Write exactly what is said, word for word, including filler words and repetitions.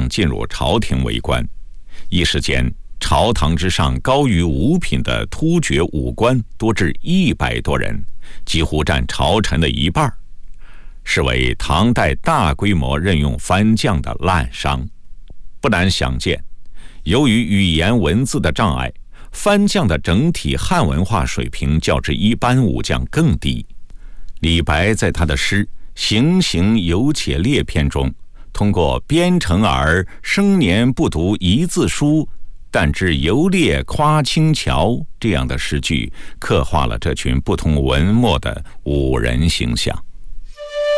进入朝廷为官。一时间，朝堂之上高于五品的突厥武官多至一百多人，几乎占朝臣的一半，是为唐代大规模任用藩将的滥觞。不难想见，由于语言文字的障碍，藩将的整体汉文化水平较之一般武将更低。李白在他的诗《行行犹且列》篇中，通过边城儿生年不读一字书，但知游猎夸清桥这样的诗句，刻画了这群不通文墨的武人形象。